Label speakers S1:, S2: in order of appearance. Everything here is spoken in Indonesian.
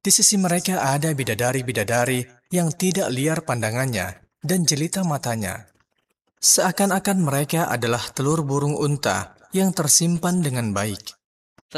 S1: Di sisi mereka ada bidadari-bidadari yang tidak liar pandangannya dan jelita matanya. Seakan-akan mereka adalah telur burung unta yang tersimpan dengan baik.